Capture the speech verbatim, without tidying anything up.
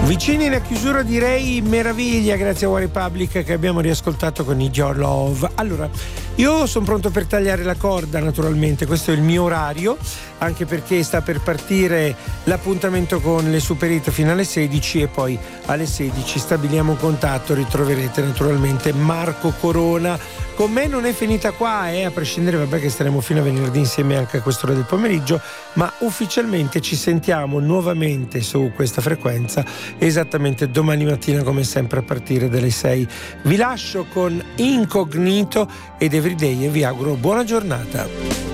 Vicini alla chiusura direi meraviglia, grazie a One Republic, che abbiamo riascoltato con Need Your Love. Allora, io sono pronto per tagliare la corda, naturalmente, questo è il mio orario, anche perché sta per partire l'appuntamento con le Super Hit fino alle sedici e poi alle sedici stabiliamo un contatto, ritroverete naturalmente Marco Corona. Con me non è finita qua, eh, a prescindere, vabbè, che staremo fino a venerdì insieme anche a quest'ora del pomeriggio, ma ufficialmente ci sentiamo nuovamente su questa frequenza esattamente domani mattina, come sempre a partire dalle sei. Vi lascio con Incognito ed Everyday e vi auguro buona giornata.